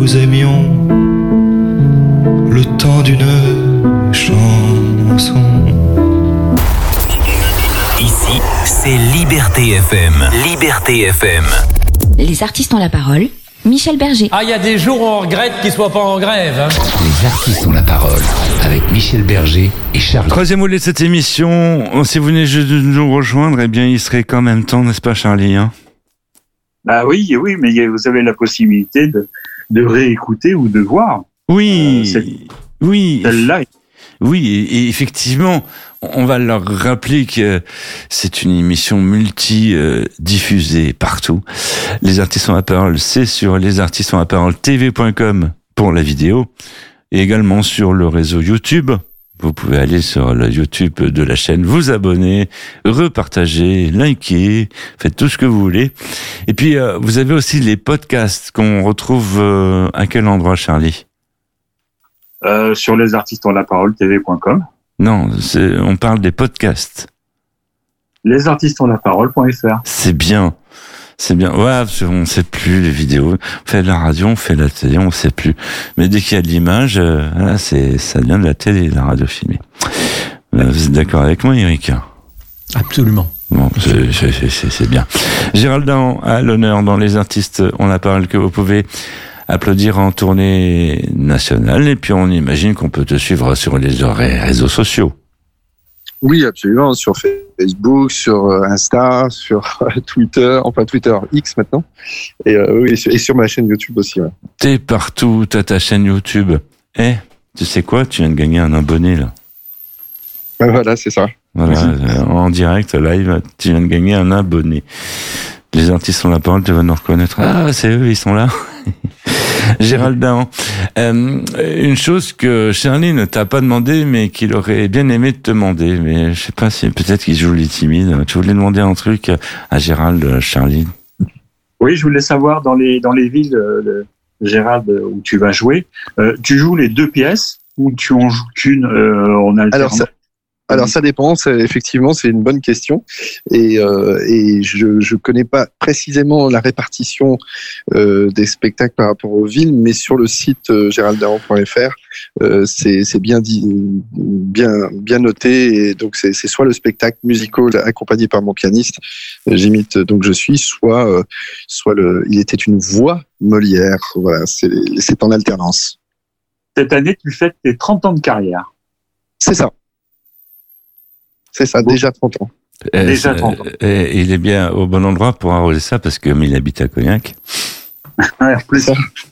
nous aimions le temps d'une chanson. Ici, c'est Liberté FM. Liberté FM. Les artistes ont la parole. Michel Berger. Ah, il y a des jours où on regrette qu'ils soient pas en grève. Hein. Les artistes ont la parole avec Michel Berger et Charlie. Troisième volet de cette émission. Si vous venez juste de nous rejoindre, eh bien, il serait quand même temps, n'est-ce pas, Charlie, hein? Bah oui, mais vous avez la possibilité de réécouter ou de voir. Oui, oui. Celle-là. Oui, et effectivement, on va leur rappeler que c'est une émission multi-diffusée partout. Les artistes ont la parole, c'est sur lesartistesonlaparole.tv.com pour la vidéo, et également sur le réseau YouTube. Vous pouvez aller sur le YouTube de la chaîne, vous abonner, repartager, liker, faites tout ce que vous voulez. Et puis, vous avez aussi les podcasts qu'on retrouve à quel endroit, Charlie ? Sur lesartistesonlaparole.tv.com. Non, on parle des podcasts. Lesartistesonlaparole.fr. C'est bien. Ouais, on sait plus les vidéos. On fait de la radio, on fait de la télé, on sait plus. Mais dès qu'il y a de l'image, là, ça vient de la télé et de la radio filmée. Vous êtes d'accord avec moi, Eric ? Absolument. Bon, c'est bien. Gérald Dahan a l'honneur dans Les Artistes ont la parole, que vous pouvez applaudir en tournée nationale. Et puis on imagine qu'on peut te suivre sur les réseaux sociaux. Oui, absolument, sur Facebook, sur Insta, sur Twitter, enfin Twitter X maintenant, et sur ma chaîne YouTube aussi. Ouais. T'es partout, t'as ta chaîne YouTube. Tu sais quoi, tu viens de gagner un abonné là. Voilà, c'est ça. Voilà, en direct, live, tu viens de gagner un abonné. Les artistes ont la parole, tu vas nous reconnaître. Ah, c'est eux, ils sont là. Gérald Dahan. Une chose que Charlie ne t'a pas demandé, mais qu'il aurait bien aimé te demander, mais je sais pas si peut-être qu'il joue les timides. Tu voulais demander un truc à Gérald, Charlie? Oui, je voulais savoir dans les villes, Gérald, où tu vas jouer, tu joues les deux pièces ou tu en joues qu'une en alternance? Alors ça dépend, effectivement c'est une bonne question et je connais pas précisément la répartition des spectacles par rapport aux villes, mais sur le site geralddahan.fr c'est bien noté, et donc c'est soit le spectacle musical accompagné par mon pianiste, j'imite donc je suis, soit il était une voix Molière, voilà, c'est en alternance. Cette année tu fêtes tes 30 ans de carrière. C'est ça. C'est ça, déjà 30 ans. Déjà 30 ans. Et il est bien au bon endroit pour arroser ça, parce que il habite à Cognac. Ouais, en plus.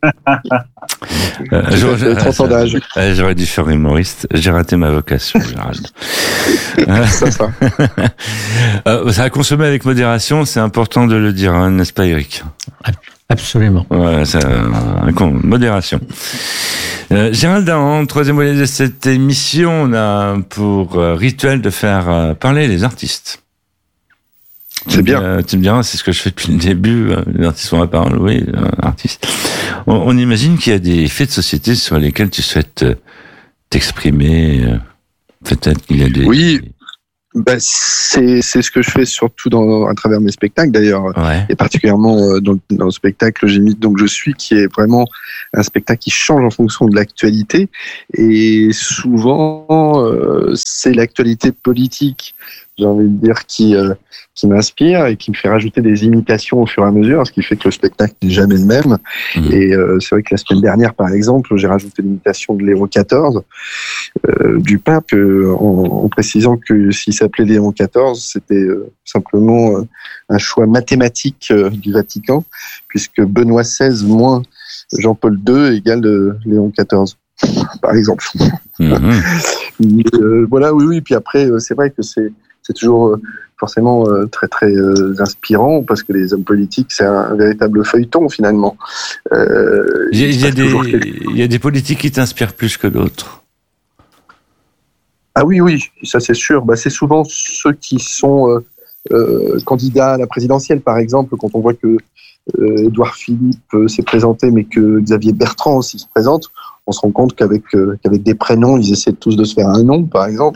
30 ans d'âge. J'aurais dû faire humoriste. J'ai raté ma vocation, Gérald. Ça. Ça a consommé avec modération, c'est important de le dire, hein, n'est-ce pas, Eric? Absolument. Voilà, modération. Gérald Dahan, troisième volet de cette émission, on a pour rituel de faire parler les artistes. C'est bien. Tu me diras, c'est ce que je fais depuis le début. Les artistes ont la parole, oui, artistes. On imagine qu'il y a des faits de société sur lesquels tu souhaites t'exprimer. Peut-être qu'il y a des... Oui. C'est ce que je fais surtout à travers mes spectacles d'ailleurs, ouais. Et particulièrement dans le spectacle J'imite donc je suis, qui est vraiment un spectacle qui change en fonction de l'actualité, et souvent c'est l'actualité politique, j'ai envie de dire, qui m'inspire et qui me fait rajouter des imitations au fur et à mesure, ce qui fait que le spectacle n'est jamais le même. Et c'est vrai que la semaine dernière, par exemple, j'ai rajouté l'imitation de Léon XIV, du pape, en précisant que s'il s'appelait Léon XIV, c'était simplement un choix mathématique du Vatican, puisque Benoît XVI moins Jean-Paul II égale Léon XIV, par exemple. Voilà, oui. Puis après, c'est vrai que c'est toujours forcément très très inspirant, parce que les hommes politiques, c'est un véritable feuilleton finalement. Il y a des politiques qui t'inspirent plus que d'autres. Ah oui, ça c'est sûr. C'est souvent ceux qui sont candidats à la présidentielle, par exemple, quand on voit que Édouard Philippe s'est présenté, mais que Xavier Bertrand aussi se présente, on se rend compte qu'avec des prénoms, ils essaient tous de se faire un nom, par exemple.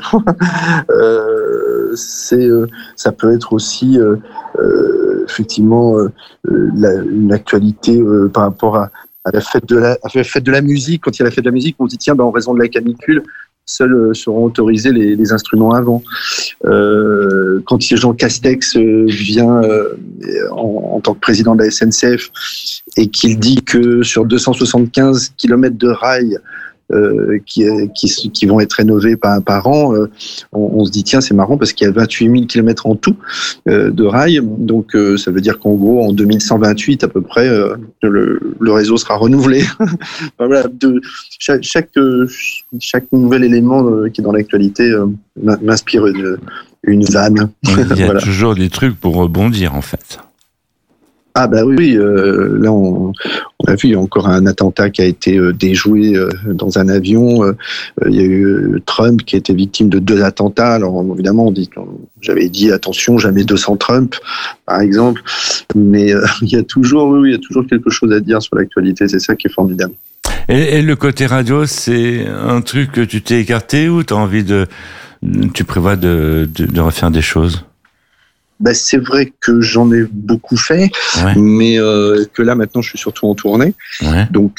Ça peut être aussi effectivement une actualité par rapport à à la fête de la musique. Quand il y a la fête de la musique, on se dit tiens, en raison de la canicule, seuls seront autorisés les instruments à vent. Quand Jean Castex vient en tant que président de la SNCF et qu'il dit que sur 275 km de rails qui vont être rénovés par an, on se dit tiens, c'est marrant parce qu'il y a 28 000 km en tout de rails, donc ça veut dire qu'en gros en 2128 à peu près le réseau sera renouvelé. Enfin, voilà, chaque nouvel élément qui est dans l'actualité m'inspire une vanne. Il y a toujours des trucs pour rebondir en fait. Ah bah oui, là on a vu, il y a encore un attentat qui a été déjoué dans un avion. Il y a eu Trump qui a été victime de 2 attentats. Alors évidemment, j'avais dit attention, jamais 200 Trump, par exemple. Mais il y a toujours quelque chose à dire sur l'actualité. C'est ça qui est formidable. Et le côté radio, c'est un truc que tu t'es écarté ou tu prévois de refaire des choses? Ben, c'est vrai que j'en ai beaucoup fait, mais que là maintenant je suis surtout en tournée. Ouais. Donc,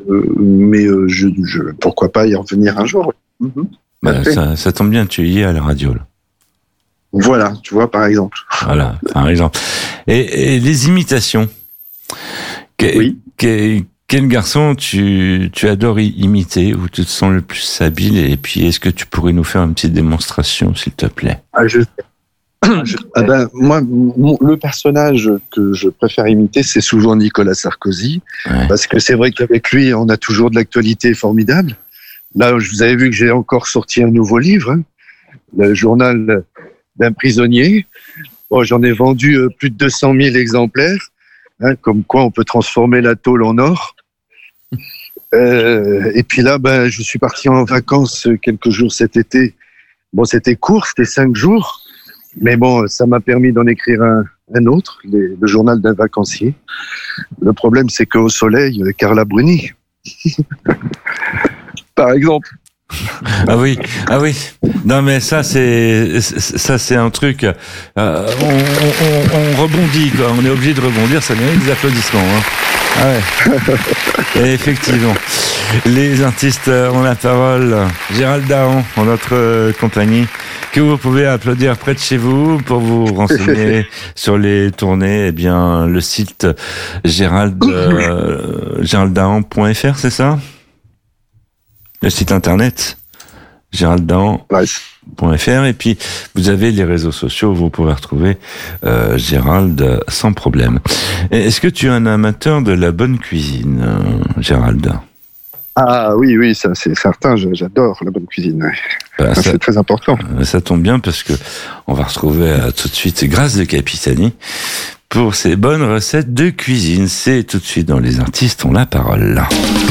pourquoi pas y revenir un jour. Ça tombe bien, tu y es à la radio là. Voilà, tu vois, par exemple. Voilà, par exemple. Et les imitations. Quel garçon tu adores imiter, où tu te sens le plus habile, et puis est-ce que tu pourrais nous faire une petite démonstration, s'il te plaît? Moi, le personnage que je préfère imiter, c'est souvent Nicolas Sarkozy, parce que c'est vrai qu'avec lui, on a toujours de l'actualité formidable. Là, vous avez vu que j'ai encore sorti un nouveau livre, le journal d'un prisonnier. Bon, j'en ai vendu plus de 200 000 exemplaires, comme quoi on peut transformer la tôle en or. Et puis là, je suis parti en vacances quelques jours cet été. Bon, c'était court, c'était 5 jours. Mais bon, ça m'a permis d'en écrire un autre, le journal d'un vacancier. Le problème, c'est qu'au soleil, Carla Bruni. Par exemple. Ah oui. Non, mais ça c'est un truc. On rebondit, quoi. On est obligé de rebondir. Ça mérite des applaudissements. Ah ouais. Et effectivement, les artistes ont la parole. Gérald Dahan, en notre compagnie, que vous pouvez applaudir près de chez vous pour vous renseigner sur les tournées. Eh bien, le site géralddahan.fr, c'est ça? Le site internet géralddahan.fr, et puis vous avez les réseaux sociaux où vous pouvez retrouver Gérald sans problème. Et est-ce que tu es un amateur de la bonne cuisine, Gérald? Ah oui, ça c'est certain, j'adore la bonne cuisine. C'est très important. Ça tombe bien parce que on va retrouver tout de suite Grâce de Capitani pour ses bonnes recettes de cuisine. C'est tout de suite dans Les Artistes ont la parole.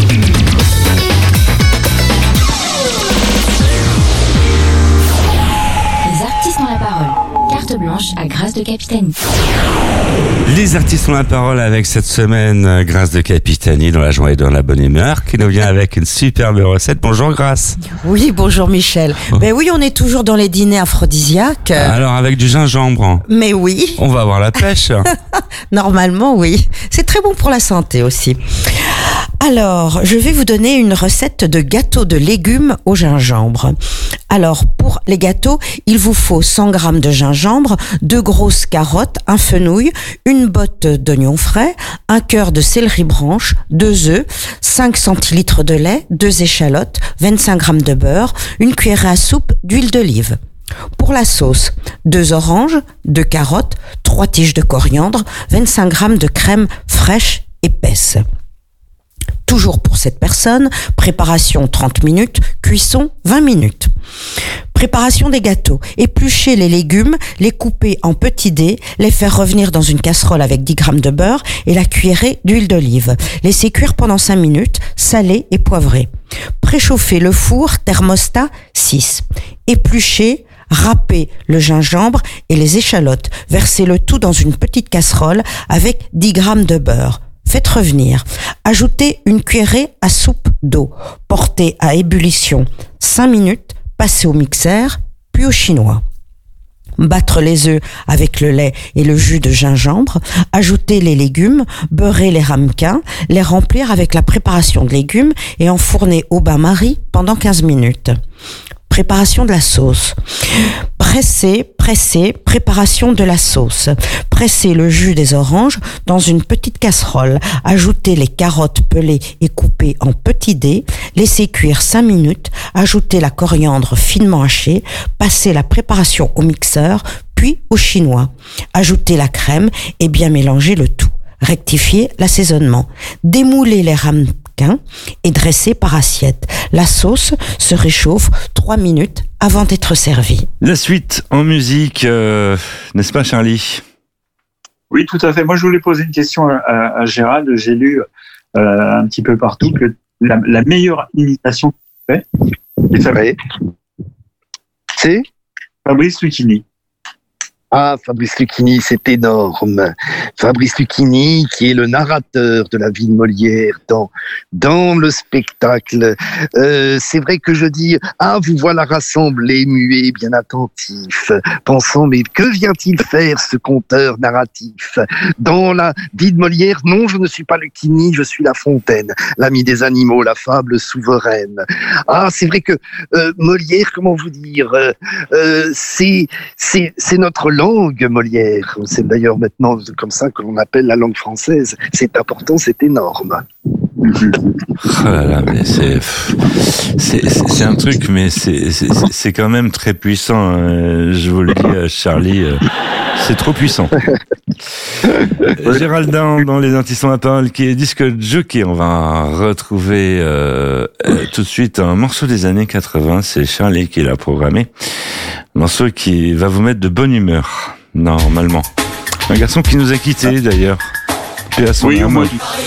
Blanche à Grâce de Capitani. Les artistes ont la parole avec cette semaine Grâce de Capitani dans la joie et dans la bonne humeur, qui nous vient avec une superbe recette. Bonjour Grâce. Oui, bonjour Michel. Ben oui, on est toujours dans les dîners aphrodisiaques. Alors avec du gingembre. Mais oui. On va avoir la pêche. Normalement, oui. C'est très bon pour la santé aussi. Alors, je vais vous donner une recette de gâteau de légumes au gingembre. Alors, pour les gâteaux, il vous faut 100 g de gingembre, 2 grosses carottes, un fenouil, une botte d'oignons frais, un cœur de céleri branche, 2 œufs, 5 centilitres de lait, 2 échalotes, 25 g de beurre, une cuillerée à soupe d'huile d'olive. Pour la sauce, 2 oranges, 2 carottes, 3 tiges de coriandre, 25 g de crème fraîche épaisse. Toujours pour cette personne, préparation 30 minutes, cuisson 20 minutes. Préparation des gâteaux. Éplucher les légumes, les couper en petits dés, les faire revenir dans une casserole avec 10 g de beurre et la cuillerée d'huile d'olive. Laisser cuire pendant 5 minutes, saler et poivrer. Préchauffer le four, thermostat 6. Éplucher, râper le gingembre et les échalotes. Verser le tout dans une petite casserole avec 10 g de beurre. Faites revenir. Ajoutez une cuillerée à soupe d'eau. Portez à ébullition 5 minutes. Passez au mixeur, puis au chinois. Battre les œufs avec le lait et le jus de gingembre, ajouter les légumes, beurrer les ramequins, les remplir avec la préparation de légumes et enfourner au bain-marie pendant 15 minutes. Préparation de la sauce. Presser, préparation de la sauce. Presser le jus des oranges dans une petite casserole. Ajouter les carottes pelées et coupées en petits dés. Laisser cuire 5 minutes. Ajouter la coriandre finement hachée. Passer la préparation au mixeur, puis au chinois. Ajouter la crème et bien mélanger le tout. Rectifier l'assaisonnement. Démouler les ramequins et dresser par assiette. La sauce se réchauffe 3 minutes avant d'être servie. La suite en musique, n'est-ce pas Charlie ? Oui, tout à fait. Moi, je voulais poser une question à Gérald. J'ai lu un petit peu partout que la meilleure imitation qu'il fait, c'est Fabrice Lucchini. Ah, Fabrice Lucchini, c'est énorme. Fabrice Lucchini, qui est le narrateur de la vie de Molière dans le spectacle. C'est vrai que je dis, vous voilà rassemblés, muets, bien attentifs, pensant, mais que vient-il faire ce conteur narratif? Dans la vie de Molière, non, je ne suis pas Lucchini, je suis La Fontaine, l'ami des animaux, la fable souveraine. C'est vrai que Molière, comment vous dire, c'est notre langue, Molière. C'est d'ailleurs maintenant comme ça que l'on appelle la langue française. C'est important, c'est énorme. Oh là là, mais c'est un truc, mais c'est quand même très puissant. Je vous le dis, Charlie, c'est trop puissant. Gérald dans les artisans à parole, qui est disque jockey. On va retrouver tout de suite un morceau des années 80. C'est Charlie qui l'a programmé. Un morceau qui va vous mettre de bonne humeur, normalement. Un garçon qui nous a quittés d'ailleurs. Oui, au moins.